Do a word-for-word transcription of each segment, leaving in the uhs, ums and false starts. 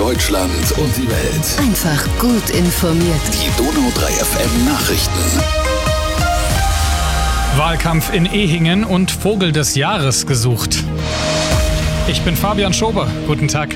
Deutschland und die Welt. Einfach gut informiert. Die Donau drei F M Nachrichten. Wahlkampf in Ehingen und Vogel des Jahres gesucht. Ich bin Fabian Schober. Guten Tag.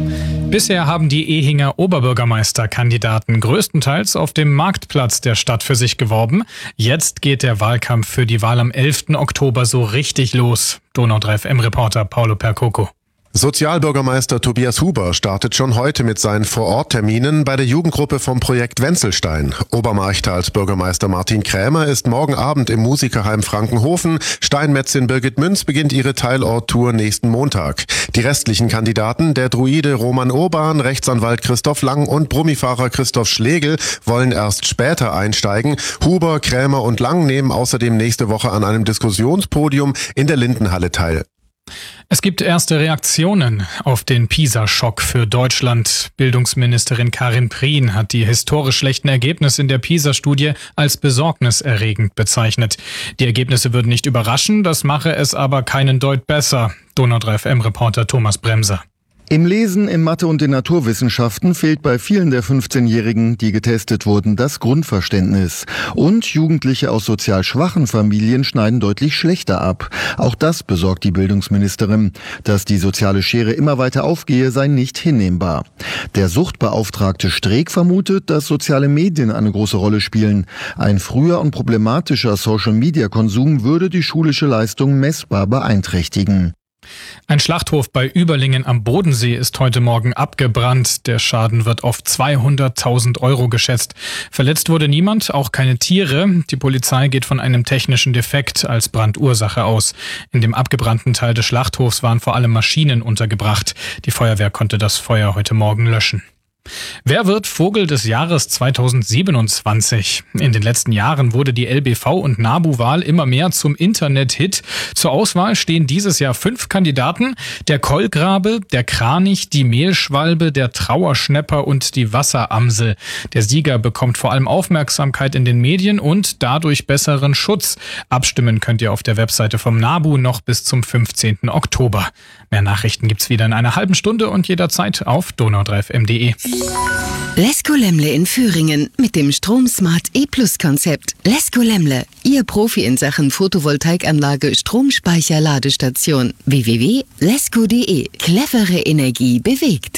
Bisher haben die Ehinger Oberbürgermeisterkandidaten größtenteils auf dem Marktplatz der Stadt für sich geworben. Jetzt geht der Wahlkampf für die Wahl am elften Oktober so richtig los. Donau drei F M-Reporter Paolo Percoco. Sozialbürgermeister Tobias Huber startet schon heute mit seinen Vor-Ort-Terminen bei der Jugendgruppe vom Projekt Wenzelstein. Obermarchtal-Bürgermeister Martin Krämer ist morgen Abend im Musikerheim Frankenhofen. Steinmetzin Birgit Münz beginnt ihre Teilort-Tour nächsten Montag. Die restlichen Kandidaten, der Druide Roman Urban, Rechtsanwalt Christoph Lang und Brummifahrer Christoph Schlegel, wollen erst später einsteigen. Huber, Krämer und Lang nehmen außerdem nächste Woche an einem Diskussionspodium in der Lindenhalle teil. Es gibt erste Reaktionen auf den PISA-Schock für Deutschland. Bildungsministerin Karin Prien hat die historisch schlechten Ergebnisse in der PISA-Studie als besorgniserregend bezeichnet. Die Ergebnisse würden nicht überraschen, das mache es aber keinen Deut besser. Donau drei F M-Reporter Thomas Bremser. Im Lesen, in Mathe und den Naturwissenschaften fehlt bei vielen der fünfzehnjährigen, die getestet wurden, das Grundverständnis. Und Jugendliche aus sozial schwachen Familien schneiden deutlich schlechter ab. Auch das besorgt die Bildungsministerin. Dass die soziale Schere immer weiter aufgehe, sei nicht hinnehmbar. Der Suchtbeauftragte Streeck vermutet, dass soziale Medien eine große Rolle spielen. Ein früher und problematischer Social-Media-Konsum würde die schulische Leistung messbar beeinträchtigen. Ein Schlachthof bei Überlingen am Bodensee ist heute Morgen abgebrannt. Der Schaden wird auf zweihunderttausend Euro geschätzt. Verletzt wurde niemand, auch keine Tiere. Die Polizei geht von einem technischen Defekt als Brandursache aus. In dem abgebrannten Teil des Schlachthofs waren vor allem Maschinen untergebracht. Die Feuerwehr konnte das Feuer heute Morgen löschen. Wer wird Vogel des Jahres zweitausendsiebenundzwanzig? In den letzten Jahren wurde die L B V- und NABU-Wahl immer mehr zum Internet-Hit. Zur Auswahl stehen dieses Jahr fünf Kandidaten: der Kohlgrabe, der Kranich, die Mehlschwalbe, der Trauerschnepper und die Wasseramsel. Der Sieger bekommt vor allem Aufmerksamkeit in den Medien und dadurch besseren Schutz. Abstimmen könnt ihr auf der Webseite vom NABU noch bis zum fünfzehnten Oktober. Mehr Nachrichten gibt's wieder in einer halben Stunde und jederzeit auf donau drei f m punkt de. Lesko Lemle in Führingen mit dem StromSmart E-Plus-Konzept. Lesko Lemle, Ihr Profi in Sachen Photovoltaikanlage, Stromspeicher, Ladestation. w w w punkt lesko punkt de. Clevere Energie bewegt.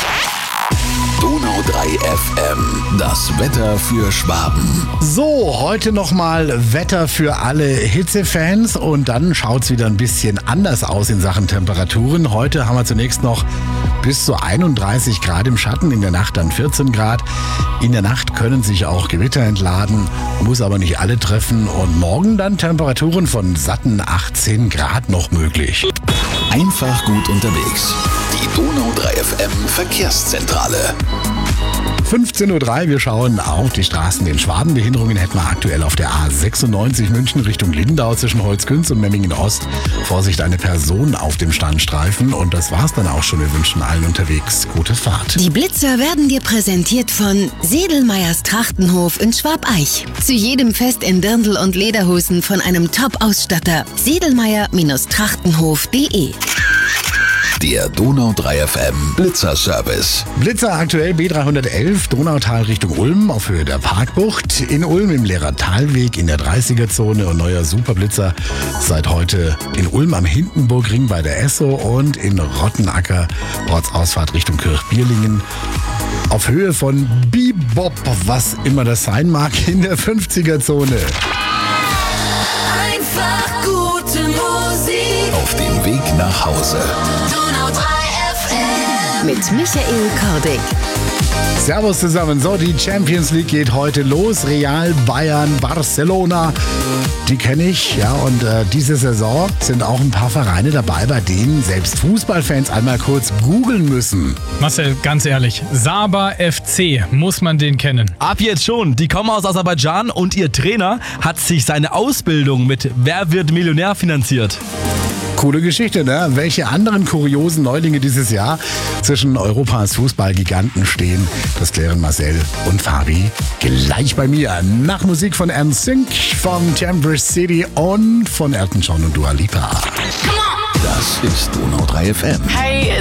Donau drei F M, das Wetter für Schwaben. So, heute nochmal Wetter für alle Hitzefans und dann schaut es wieder ein bisschen anders aus in Sachen Temperaturen. Heute haben wir zunächst noch bis zu einunddreißig Grad im Schatten, in der Nacht dann vierzehn Grad. In der Nacht können sich auch Gewitter entladen, muss aber nicht alle treffen und morgen dann Temperaturen von satten achtzehn Grad noch möglich. Einfach gut unterwegs. Die Donau drei F M Verkehrszentrale. fünfzehn Uhr drei, wir schauen auf die Straßen in Schwaben. Behinderungen hätten wir aktuell auf der A sechsundneunzig München Richtung Lindau zwischen Holzkünz und Memmingen Ost. Vorsicht, eine Person auf dem Standstreifen. Und das war's dann auch schon. Wir wünschen allen unterwegs gute Fahrt. Die Blitzer werden dir präsentiert von Sedelmeyers Trachtenhof in Schwabeich. Zu jedem Fest in Dirndl und Lederhosen von einem Top-Ausstatter. sedelmeyer Trachtenhof punkt de. Der Donau drei F M Blitzer-Service. Blitzer aktuell B dreihundertelf, Donautal Richtung Ulm auf Höhe der Parkbucht. In Ulm im Lehrer-Talweg in der dreißiger-Zone und neuer Superblitzer seit heute in Ulm am Hindenburgring bei der Esso und in Rottenacker Ortsausfahrt Richtung Kirchbierlingen. Auf Höhe von Bebop, was immer das sein mag, in der fünfziger-Zone. Einfach gute Musik. Auf dem Weg nach Hause. Donau drei F M. Mit Michael Kordick. Servus zusammen. So, die Champions League geht heute los. Real, Bayern, Barcelona. Die kenne ich, ja, und äh, diese Saison sind auch ein paar Vereine dabei, bei denen selbst Fußballfans einmal kurz googeln müssen. Marcel, ganz ehrlich, Sabah F C, muss man den kennen? Ab jetzt schon. Die kommen aus Aserbaidschan und ihr Trainer hat sich seine Ausbildung mit Wer wird Millionär finanziert. Coole Geschichte, ne? Welche anderen kuriosen Neulinge dieses Jahr zwischen Europas Fußballgiganten stehen, das klären Marcel und Fabi gleich bei mir. Nach Musik von N Sync, von Temporary City und von Elton John und Dua Lipa. Das ist Donau drei F M. Hey,